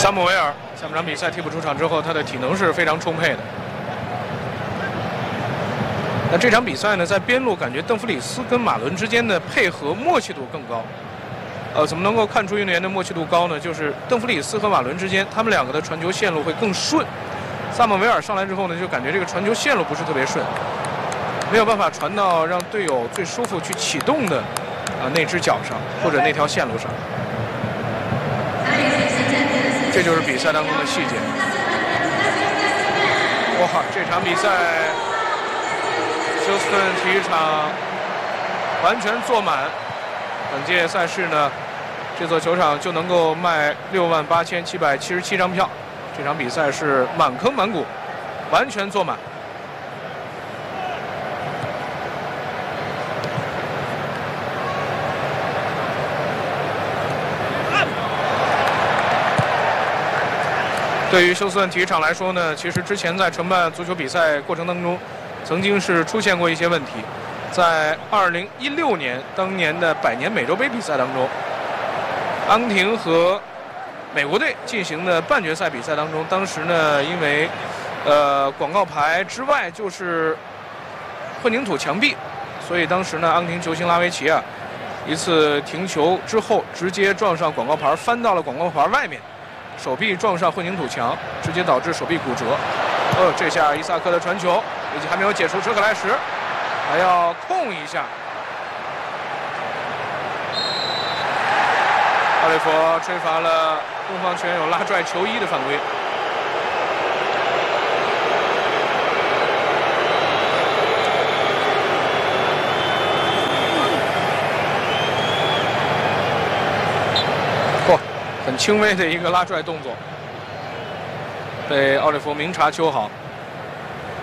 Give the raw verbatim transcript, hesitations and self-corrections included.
萨姆维尔下半场比赛替补出场之后，他的体能是非常充沛的。那这场比赛呢，在边路感觉邓弗里斯跟马伦之间的配合默契度更高。呃，怎么能够看出运动员的默契度高呢？就是邓弗里斯和马伦之间，他们两个的传球线路会更顺。萨姆维尔上来之后呢，就感觉这个传球线路不是特别顺，没有办法传到让队友最舒服去启动的啊、呃、那只脚上或者那条线路上。这就是比赛当中的细节。哇，这场比赛休斯顿体育场完全坐满。本届赛事呢，这座球场就能够卖六万八千七百七十七张票。这场比赛是满坑满谷，完全坐满。对于休斯顿体育场来说呢，其实之前在承办足球比赛过程当中，曾经是出现过一些问题。在二零一六年当年的百年美洲杯比赛当中，阿根廷和美国队进行的半决赛比赛当中，当时呢，因为呃广告牌之外就是混凝土墙壁，所以当时呢，阿根廷球星拉维奇啊，一次停球之后直接撞上广告牌，翻到了广告牌外面，手臂撞上混凝土墙，直接导致手臂骨折。哦，这下伊萨克的传球以及还没有解除车克莱什。还要控一下，奥利弗吹罚了东方拳友拉拽球衣的犯规。嚯、哦，很轻微的一个拉拽动作，被奥利弗明察秋毫。